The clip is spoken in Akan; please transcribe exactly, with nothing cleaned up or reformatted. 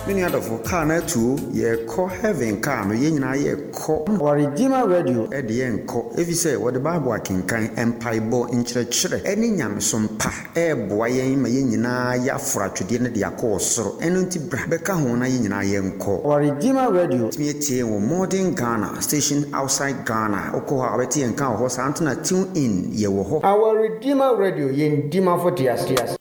Many other for car na two, ye call heaven car, no yen na ye call or Redeemer Radio at the end call. If you say what the Bible can kind empire bo in church, any yam some pa, eh, boy, mayina ya fratudina dia course, so enunti brabeka hona yina yen call or Redeemer Radio. Me tie wo modern Ghana station outside Ghana. Oko aweti en kan ho santana tune in ye wo ho. Our Redeemer Radio yen dima for dias dias.